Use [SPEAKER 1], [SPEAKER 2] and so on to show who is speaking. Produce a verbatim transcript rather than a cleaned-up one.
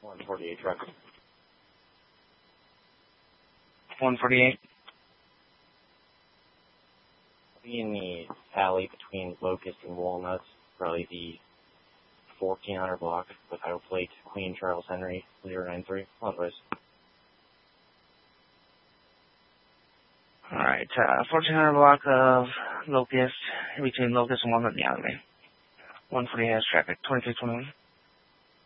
[SPEAKER 1] one forty-eight truck.
[SPEAKER 2] one forty-eight.
[SPEAKER 1] Be in the alley between Locust and Walnuts, probably the fourteen hundred block with title plate Queen Charles Henry zero nine three. One place.
[SPEAKER 2] Alright, uh, fourteen hundred block of Locust, between Locust and Walnut in the alleyway. one forty-eight has traffic, twenty-six twenty-one.